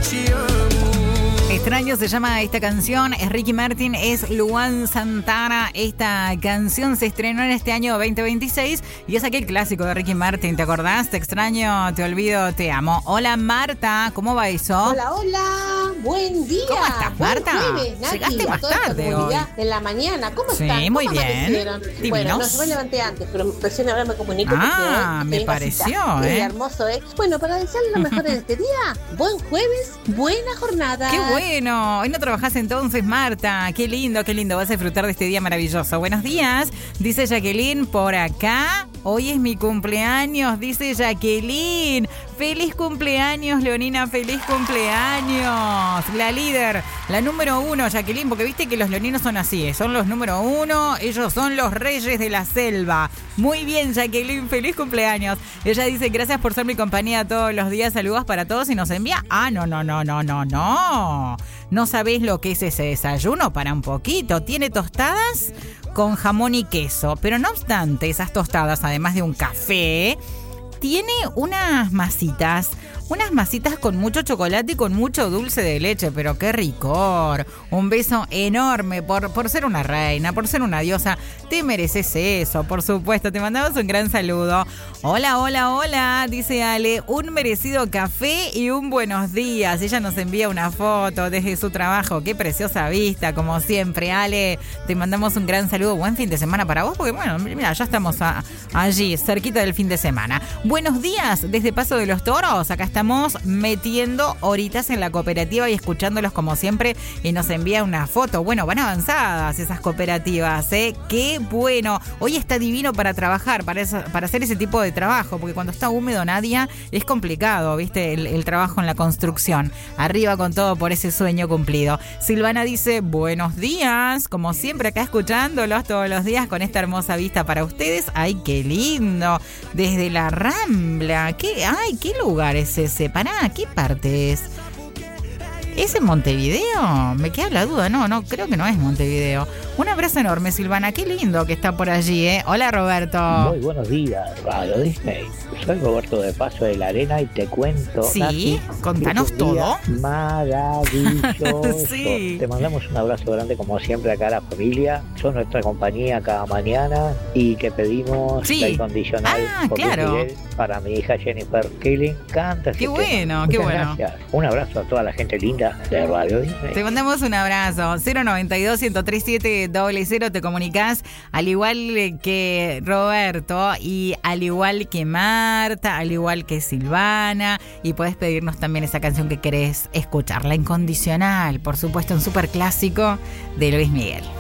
Extraño se llama esta canción, es Ricky Martin, es Luan Santana. Esta canción se estrenó en este año 2026 y es aquel clásico de Ricky Martin, ¿te acordás? Te extraño, te olvido, te amo. Hola Marta, ¿cómo va eso? Hola, hola, buen día. ¿Cómo estás, Marta? Buen jueves, Nati, llegaste más a toda tarde esta hoy. En la mañana, ¿cómo están? Sí, muy ¿Cómo bien. amanecieron? Divinos. Bueno, no, yo me levanté antes, pero recién ahora me comunico. Me pareció, Qué hermoso, ¿eh? Bueno, para desearle lo mejor en este día, buen jueves, buena jornada. ¡Qué bueno! Hoy no trabajás entonces, Marta. Qué lindo, qué lindo. Vas a disfrutar de este día maravilloso. Buenos días, dice Jacqueline por acá. Hoy es mi cumpleaños, dice Jacqueline. ¡Feliz cumpleaños, Leonina! ¡Feliz cumpleaños! La líder, la número 1, Jacqueline, porque viste que los leoninos son así, son los número 1, ellos son los reyes de la selva. Muy bien, Jacqueline, feliz cumpleaños. Ella dice, gracias por ser mi compañía todos los días, saludos para todos y nos envía... No. No sabés lo que es ese desayuno, para un poquito. Tiene tostadas con jamón y queso, pero no obstante, esas tostadas, además de un café, tiene unas masitas con mucho chocolate y con mucho dulce de leche, pero qué ricor. Un beso enorme por ser una reina, por ser una diosa. Te mereces eso, por supuesto. Te mandamos un gran saludo. Hola, dice Ale. Un merecido café y un buenos días. Ella nos envía una foto desde su trabajo. Qué preciosa vista, como siempre, Ale. Te mandamos un gran saludo. Buen fin de semana para vos, porque bueno, mira, ya estamos allí, cerquita del fin de semana. Buenos días desde Paso de los Toros. Acá estamos metiendo horitas en la cooperativa y escuchándolos como siempre y nos envía una foto. Bueno, van avanzadas esas cooperativas, ¿eh? ¡Qué bueno! Hoy está divino para trabajar, para hacer ese tipo de trabajo, porque cuando está húmedo, Nadia, es complicado, ¿viste? El trabajo en la construcción. Arriba con todo por ese sueño cumplido. Silvana dice, buenos días, como siempre acá escuchándolos todos los días con esta hermosa vista para ustedes. ¡Ay, qué lindo! Desde la Rambla. ¿Qué lugar es ese? Pará, ¿qué parte es? ¿Es en Montevideo? Me queda la duda. No, creo que no es Montevideo. Un abrazo enorme, Silvana. Qué lindo que está por allí, ¿eh? Hola, Roberto. Muy buenos días, Radio Disney. Soy Roberto de Paso de la Arena y te cuento. Sí, Nati, contanos todo. Maravilloso. Sí. Te mandamos un abrazo grande, como siempre, acá a la familia. Son nuestra compañía cada mañana y te pedimos la incondicional claro. Miguel, para mi hija Jennifer, que le encanta. Qué bueno, qué bueno. Gracias. Un abrazo a toda la gente linda de Radio Disney. Te mandamos un abrazo. 092-137-00. Te comunicás al igual que Roberto y al igual que Marta, al igual que Silvana, y podés pedirnos también esa canción que querés escuchar, La Incondicional, por supuesto, un súper clásico de Luis Miguel.